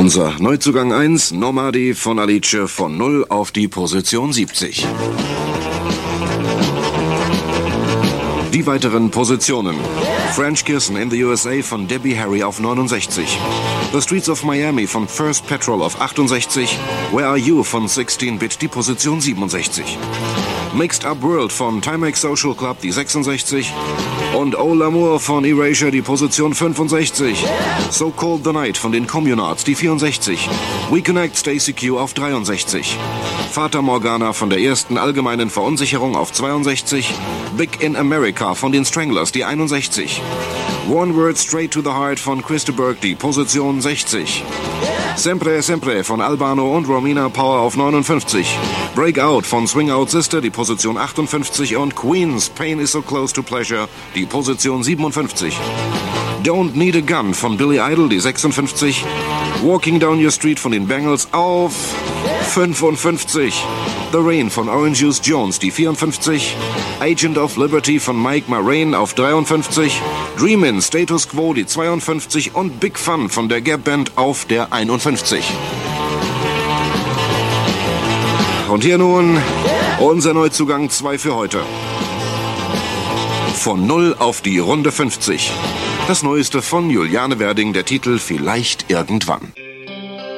Unser Neuzugang 1, Nomadi von Alice, von 0 auf die Position 70. Die weiteren Positionen. French Kissing in the USA von Debbie Harry auf 69. The Streets of Miami von First Petrol auf 68. Where Are You von 16-Bit, die Position 67. Mixed Up World von Timex Social Club, die 66. Und Oh L'Amour von Erasure, die Position 65. So Cold the Night von den Communards, die 64. We Connect Stacy Q auf 63. Fata Morgana von der ersten allgemeinen Verunsicherung auf 62. Big in America von den Stranglers, die 61. One Word Straight to the Heart von Christa Burke, die Position 60. Sempre Sempre von Albano und Romina Power auf 59. Breakout von Swing Out Sister, die Position 58. Und Queens Pain is so close to pleasure, die Position 57. Don't Need a Gun von Billy Idol, die 56. Walking Down Your Street von den Bangles auf 55. The Rain von Orange Juice Jones, die 54. Agent of Liberty von Mike Marraine auf 53. Dreamin' Status Quo, die 52. Und Big Fun von der Gap Band auf der 51. Und hier nun unser Neuzugang 2 für heute. Von 0 auf die Runde 50. Das Neueste von Juliane Werding, der Titel Vielleicht irgendwann.